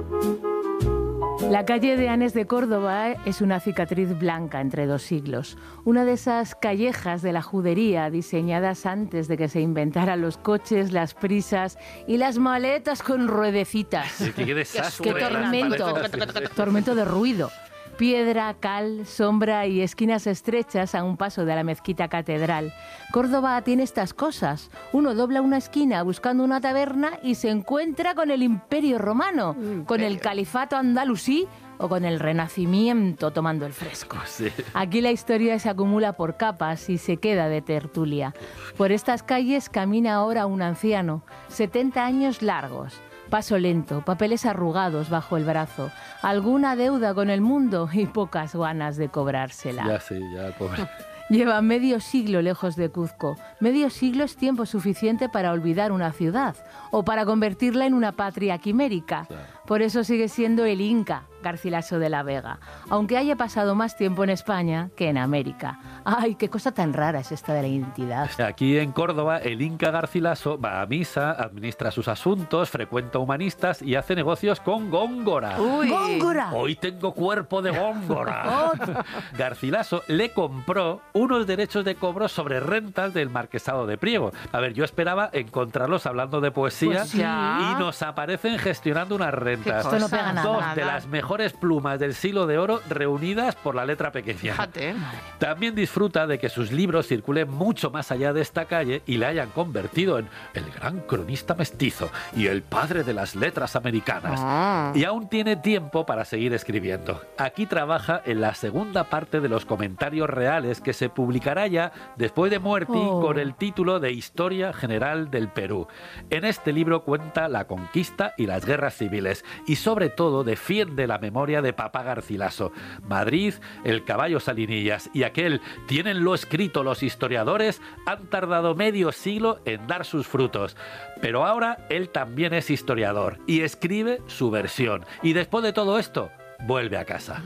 La calle de Anes de Córdoba es una cicatriz blanca entre dos siglos. Una de esas callejas de la judería diseñadas antes de que se inventaran los coches, las prisas y las maletas con ruedecitas. ¡Qué desastre! ¡Qué tormento! Tormento de ruido. Piedra, cal, sombra y esquinas estrechas a un paso de la mezquita catedral. Córdoba tiene estas cosas. Uno dobla una esquina buscando una taberna y se encuentra con el Imperio Romano, con el Califato andalusí o con el Renacimiento tomando el fresco. Sí. Aquí la historia se acumula por capas y se queda de tertulia. Por estas calles camina ahora un anciano, 70 años largos. Paso lento, papeles arrugados bajo el brazo, alguna deuda con el mundo y pocas ganas de cobrársela. Ya, pobre. Lleva medio siglo lejos de Cuzco. Medio siglo es tiempo suficiente para olvidar una ciudad o para convertirla en una patria quimérica. Claro. Por eso sigue siendo el Inca Garcilaso de la Vega, aunque haya pasado más tiempo en España que en América. ¡Ay, qué cosa tan rara es esta de la identidad! Aquí en Córdoba, el Inca Garcilaso va a misa, administra sus asuntos, frecuenta humanistas y hace negocios con Góngora. ¡Uy! ¡Góngora! Hoy tengo cuerpo de Góngora. Oh. Garcilaso le compró unos derechos de cobro sobre rentas del Marquesado de Priego. A ver, yo esperaba encontrarlos hablando de poesía Pues ya. y nos aparecen gestionando unas rentas. Esto no pega nada. Dos de las mejores plumas del siglo de oro reunidas por la letra pequeña. Fíjate. También disfruta de que sus libros circulen mucho más allá de esta calle y le hayan convertido en el gran cronista mestizo y el padre de las letras americanas. Y aún tiene tiempo para seguir escribiendo. Aquí trabaja en la segunda parte de los comentarios reales que se publicará ya después de muerte con el título de Historia General del Perú. En este libro cuenta la conquista y las guerras civiles y sobre todo defiende la memoria de Papá Garcilaso. Madrid, el caballo Salinillas y aquel tienenlo escrito los historiadores han tardado medio siglo en dar sus frutos. Pero ahora él también es historiador y escribe su versión. Y después de todo esto, vuelve a casa.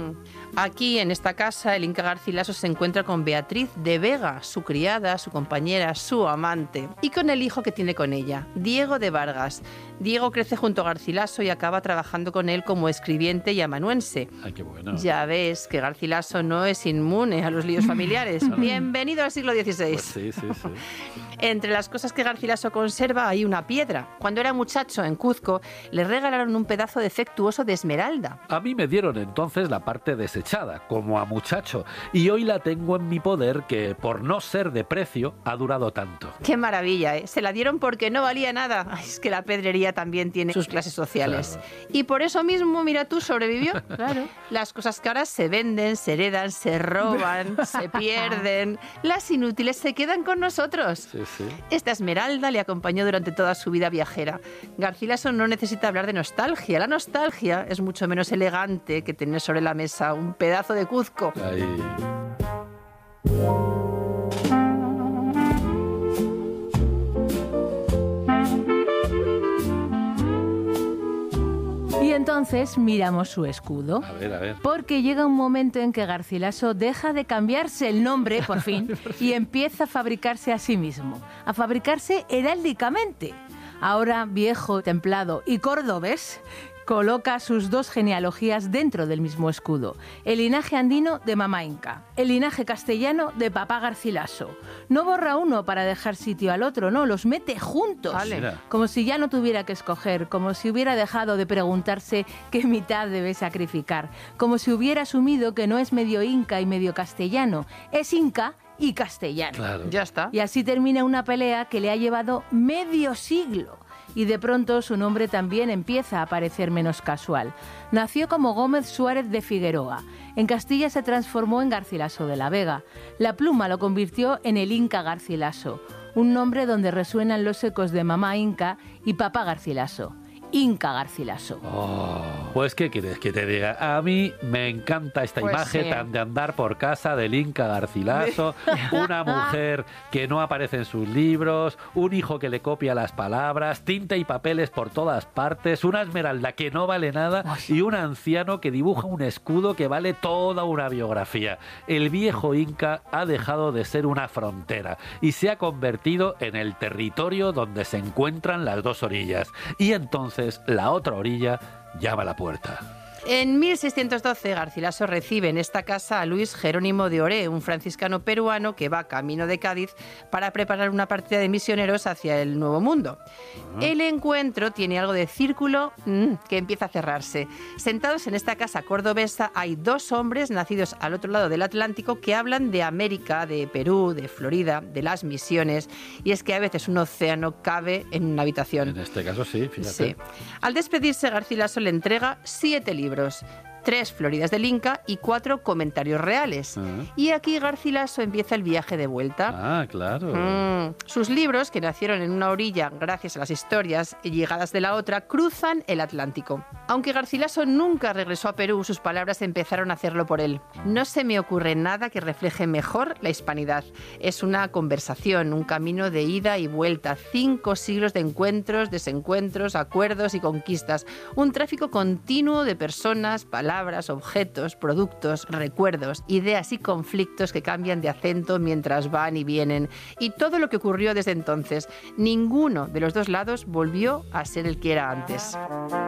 Aquí, en esta casa, el Inca Garcilaso se encuentra con Beatriz de Vega, su criada, su compañera, su amante, y con el hijo que tiene con ella, Diego de Vargas. Diego crece junto a Garcilaso y acaba trabajando con él como escribiente y amanuense. Ay, qué bueno. Ya ves que Garcilaso no es inmune a los líos familiares. Bienvenido al siglo XVI. Pues sí. Entre las cosas que Garcilaso conserva hay una piedra. Cuando era muchacho en Cuzco, le regalaron un pedazo defectuoso de esmeralda. A mí me dieron entonces la parte desechada, como a muchacho, y hoy la tengo en mi poder que, por no ser de precio, ha durado tanto. ¡Qué maravilla! Se la dieron porque no valía nada. Ay, es que la pedrería también tiene sus clases sociales. Claro. Y por eso mismo, mira tú, sobrevivió. Claro. Las cosas que ahora se venden, se heredan, se roban, se pierden. Las inútiles se quedan con nosotros. Sí. Esta esmeralda le acompañó durante toda su vida viajera. Garcilaso no necesita hablar de nostalgia. La nostalgia es mucho menos elegante que tener sobre la mesa un pedazo de Cuzco. Ay. Y entonces miramos su escudo. A ver. Porque llega un momento en que Garcilaso deja de cambiarse el nombre, por fin, y empieza a fabricarse a sí mismo. A fabricarse heráldicamente. Ahora viejo, templado y cordobés, coloca sus dos genealogías dentro del mismo escudo. El linaje andino de Mamá Inca, el linaje castellano de Papá Garcilaso. No borra uno para dejar sitio al otro, no, los mete juntos. Vale. Como si ya no tuviera que escoger, como si hubiera dejado de preguntarse qué mitad debe sacrificar, como si hubiera asumido que no es medio inca y medio castellano, es inca y castellano. Claro. Ya está. Y así termina una pelea que le ha llevado medio siglo. Y de pronto su nombre también empieza a parecer menos casual. Nació como Gómez Suárez de Figueroa. En Castilla se transformó en Garcilaso de la Vega. La pluma lo convirtió en el Inca Garcilaso, un nombre donde resuenan los ecos de Mamá Inca y Papá Garcilaso. Inca Garcilaso. Pues, ¿qué quieres que te diga? A mí me encanta esta Pues imagen sí. tan de andar por casa del Inca Garcilaso, una mujer que no aparece en sus libros, un hijo que le copia las palabras, tinta y papeles por todas partes, una esmeralda que no vale nada y un anciano que dibuja un escudo que vale toda una biografía. El viejo Inca ha dejado de ser una frontera y se ha convertido en el territorio donde se encuentran las dos orillas. Y entonces la otra orilla llama a la puerta. En 1612, Garcilaso recibe en esta casa a Luis Jerónimo de Oré, un franciscano peruano que va camino de Cádiz para preparar una partida de misioneros hacia el Nuevo Mundo. El encuentro tiene algo de círculo que empieza a cerrarse. Sentados en esta casa cordobesa hay dos hombres nacidos al otro lado del Atlántico que hablan de América, de Perú, de Florida, de las misiones, y es que a veces un océano cabe en una habitación. En este caso sí, fíjate. Sí. Al despedirse, Garcilaso le entrega 7 libros. 3 Floridas del Inca y 4 Comentarios Reales. Y aquí Garcilaso empieza el viaje de vuelta. Ah, claro. Sus libros, que nacieron en una orilla gracias a las historias y llegadas de la otra, cruzan el Atlántico. Aunque Garcilaso nunca regresó a Perú, sus palabras empezaron a hacerlo por él. No se me ocurre nada que refleje mejor la hispanidad. Es una conversación, un camino de ida y vuelta, 5 siglos de encuentros, desencuentros, acuerdos y conquistas. Un tráfico continuo de personas, palabras, objetos, productos, recuerdos, ideas y conflictos que cambian de acento mientras van y vienen. Y todo lo que ocurrió desde entonces. Ninguno de los dos lados volvió a ser el que era antes.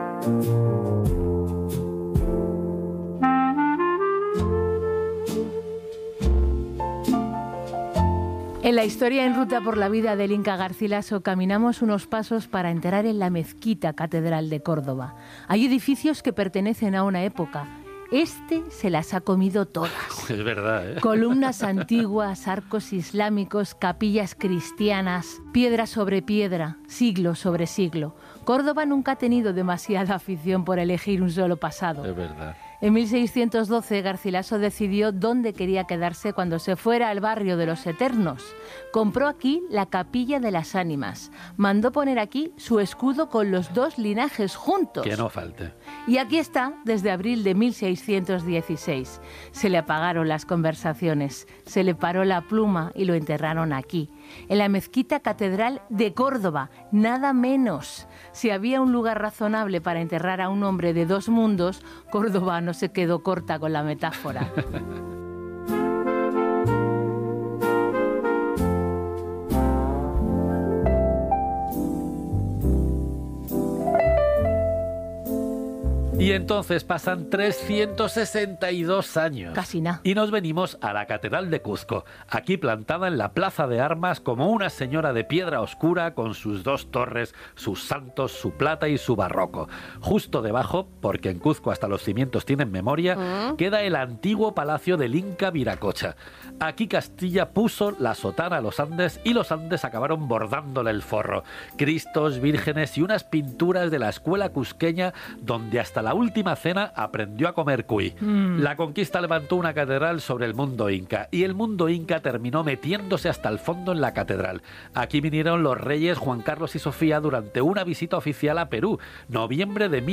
En la historia en ruta por la vida del Inca Garcilaso caminamos unos pasos para entrar en la mezquita catedral de Córdoba. Hay edificios que pertenecen a una época. Este se las ha comido todas. Es verdad, ¿eh? Columnas antiguas, arcos islámicos, capillas cristianas, piedra sobre piedra, siglo sobre siglo. Córdoba nunca ha tenido demasiada afición por elegir un solo pasado. Es verdad. En 1612, Garcilaso decidió dónde quería quedarse cuando se fuera al barrio de los Eternos. Compró aquí la Capilla de las Ánimas. Mandó poner aquí su escudo con los 2 linajes juntos. Que no falte. Y aquí está desde abril de 1616. Se le apagaron las conversaciones, se le paró la pluma y lo enterraron aquí, en la mezquita catedral de Córdoba, nada menos. Si había un lugar razonable para enterrar a un hombre de 2 mundos, Córdoba no se quedó corta con la metáfora. Y entonces pasan 362 años. Casi nada. Y nos venimos a la Catedral de Cuzco, aquí plantada en la Plaza de Armas como una señora de piedra oscura con sus 2 torres, sus santos, su plata y su barroco. Justo debajo, porque en Cuzco hasta los cimientos tienen memoria, queda el antiguo palacio del Inca Viracocha. Aquí Castilla puso la sotana a los Andes y los Andes acabaron bordándole el forro. Cristos, vírgenes y unas pinturas de la escuela cusqueña donde hasta la última cena aprendió a comer cuy. La conquista levantó una catedral sobre el mundo inca y el mundo inca terminó metiéndose hasta el fondo en la catedral. Aquí vinieron los reyes Juan Carlos y Sofía durante una visita oficial a Perú, noviembre de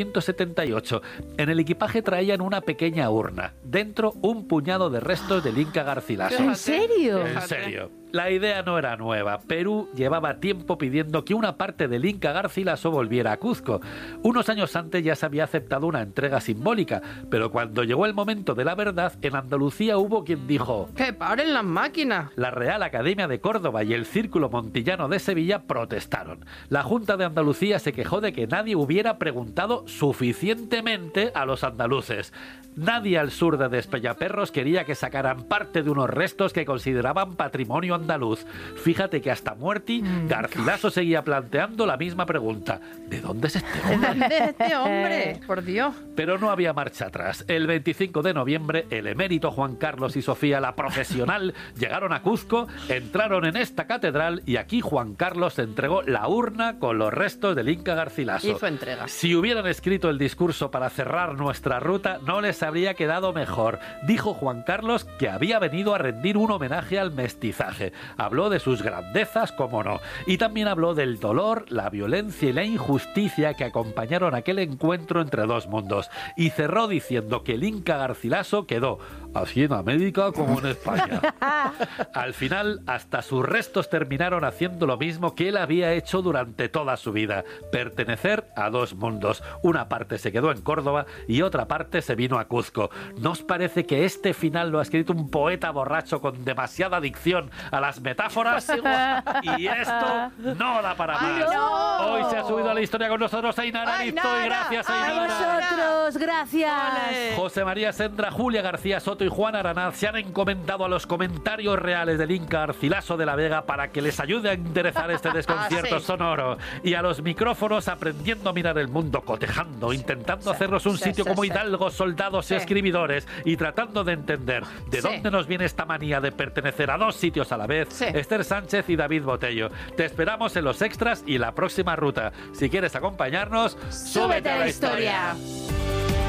1978. En el equipaje traían una pequeña urna, dentro un puñado de restos del Inca Garcilaso. ¿En serio? En serio. La idea no era nueva. Perú llevaba tiempo pidiendo que una parte del Inca Garcilaso volviera a Cuzco. Unos años antes ya se había aceptado una entrega simbólica, pero cuando llegó el momento de la verdad, en Andalucía hubo quien dijo: ¡que paren las máquinas! La Real Academia de Córdoba y el Círculo Montillano de Sevilla protestaron. La Junta de Andalucía se quejó de que nadie hubiera preguntado suficientemente a los andaluces. Nadie al sur de Despeñaperros quería que sacaran parte de unos restos que consideraban patrimonio andaluz. Fíjate que hasta muerti, Garcilaso seguía planteando la misma pregunta: ¿de dónde es este hombre? ¿De dónde es este hombre? Por Dios. Pero no había marcha atrás. El 25 de noviembre, el emérito Juan Carlos y Sofía, la profesional, llegaron a Cuzco, entraron en esta catedral y aquí Juan Carlos entregó la urna con los restos del Inca Garcilaso. Hizo entrega. Si hubieran escrito el discurso para cerrar nuestra ruta, no les habría quedado mejor. Dijo Juan Carlos que había venido a rendir un homenaje al mestizaje. Habló de sus grandezas, como no. Y también habló del dolor, la violencia y la injusticia que acompañaron aquel encuentro entre 2 mundos. Y cerró diciendo que el Inca Garcilaso quedó así en América como en España. Al final, hasta sus restos terminaron haciendo lo mismo que él había hecho durante toda su vida: pertenecer a 2 mundos. Una parte se quedó en Córdoba y otra parte se vino a Cuzco. ¿No os parece que este final lo ha escrito un poeta borracho con demasiada dicción a las metáforas. Y esto no da para más. no. Hoy se ha subido a la historia con nosotros Ainara Aristo, y gracias A Ainara. vosotros, gracias. José María Sendra, Julia García Soto y Juan Aranaz se han encomendado a los comentarios reales del Inca Garcilaso de la Vega para que les ayude a enderezar este desconcierto sonoro. Y a los micrófonos aprendiendo a mirar el mundo, cotejando, intentando hacernos un sitio como hidalgos, soldados y escribidores, y tratando de entender de dónde nos viene esta manía de pertenecer a dos sitios a la vez. Esther Sánchez y David Botello. Te esperamos en los extras y la próxima ruta. Si quieres acompañarnos, ¡Súbete a la historia!